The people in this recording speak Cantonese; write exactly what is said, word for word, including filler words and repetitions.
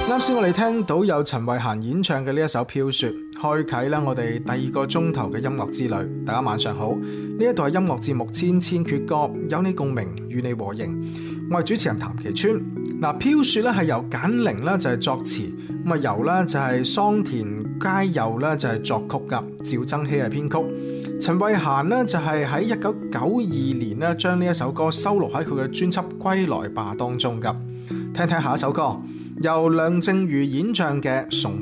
啱先我哋聽到有陳慧嫻演唱嘅呢一首《飄雪》，開啟啦我哋第二個鐘頭嘅音樂之旅。大家晚上好，呢一度係音樂節目《千千闕歌》，有你共鳴，與你和應。我係主持人譚其川。嗱，《飄雪》咧係由簡寧咧就係作詞，咁啊由咧就係桑田佳祐咧就係作曲噶，趙增熹係編曲。陳慧嫻呢就係喺一九九二年咧將呢一首歌收錄喺佢嘅專輯《歸來吧》當中噶。聽聽下一首歌。由梁靜茹演唱嘅《崇